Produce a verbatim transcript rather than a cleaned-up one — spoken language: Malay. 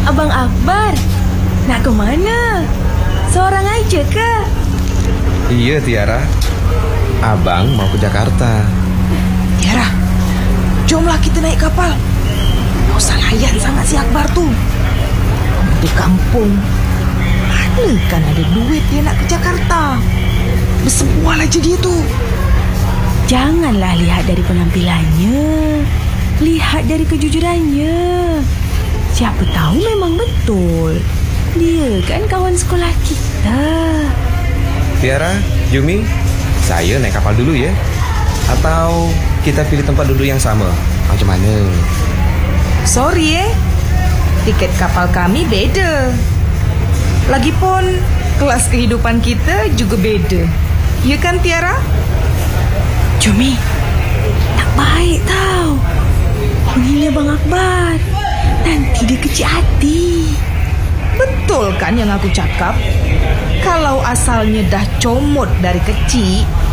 Abang Akbar, nak ke mana? Seorang aja ke? Iya Tiara, abang mau ke Jakarta. Tiara, jomlah kita naik kapal. Tak usah layan sangat si Akbar tu. Di kampung, mana kan ada duit dia nak ke Jakarta. Bersebual aja dia tu. Janganlah lihat dari penampilannya, lihat dari kejujurannya. Siapa tahu memang betul dia kan kawan sekolah kita. Tiara, Yumi, saya naik kapal dulu ya. Atau kita pilih tempat duduk yang sama? Macam mana? Sorry eh, tiket kapal kami beda. Lagipun kelas kehidupan kita juga beda. Ya kan Tiara? Jumi, tak baik tau menghina Bang Akbar. Nanti dia kecil hati. Betul kan yang aku cakap? Kalau asalnya dah comot dari kecil,